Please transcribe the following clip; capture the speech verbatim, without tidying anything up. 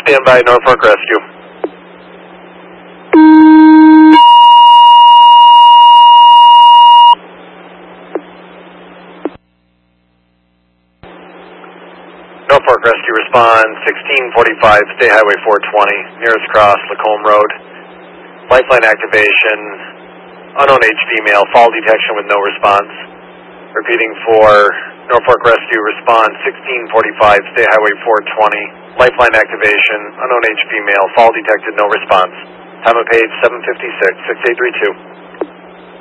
stand by, Norfolk Rescue. Norfolk Rescue respond sixteen forty-five, State Highway four twenty, nearest cross, Lacombe Road. Lifeline activation, unknown age female, fall detection with no response. Repeating for Norfolk Rescue, respond sixteen forty-five, State Highway four twenty, lifeline activation, unknown age female, fall detected, no response. Time of page seven fifty-six, six eight three two.